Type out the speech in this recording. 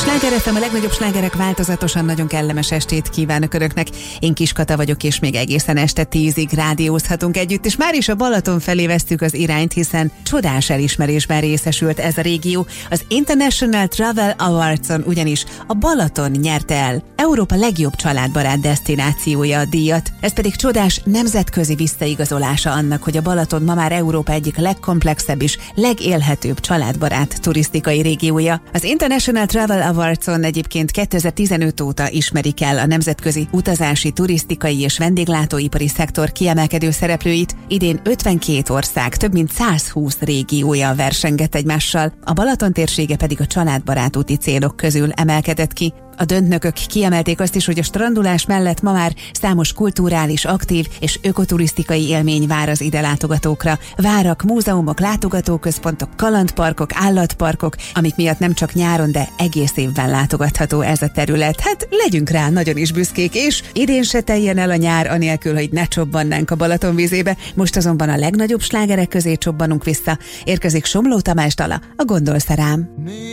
Sláger FM, a legnagyobb slágerek változatosan nagyon kellemes estét kívánok Önöknek. Én Kis Kata vagyok, és még egészen este 10-ig rádiózhatunk együtt, és már is a Balaton felé vesztük az irányt, hiszen csodás elismerésben részesült ez a régió. Az International Travel Awards-on ugyanis a Balaton nyerte el Európa legjobb családbarát desztinációja a díjat. Ez pedig csodás nemzetközi visszaigazolása annak, hogy a Balaton ma már Európa egyik legkomplexebb és legélhetőbb családbarát turisztikai régiója. Az International Travel Awards-on egyébként 2015 óta ismerik el a nemzetközi utazási, turisztikai és vendéglátóipari szektor kiemelkedő szereplőit. Idén 52 ország, több mint 120 régiója versengett egymással, a Balaton térsége pedig a családbarát úti célok közül emelkedett ki. A döntnökök kiemelték azt is, hogy a strandolás mellett ma már számos kulturális, aktív és ökoturisztikai élmény vár az ide látogatókra. Várak, múzeumok, látogatóközpontok, kalandparkok, állatparkok, amik miatt nem csak nyáron, de egész évben látogatható ez a terület. Hát legyünk rá nagyon is büszkék, és idén se teljen el a nyár anélkül, hogy ne csobbannánk a Balaton vízébe. Most azonban a legnagyobb slágerek közé csobbanunk vissza. Érkezik Somló Tamás dala, a Gondolsz rám.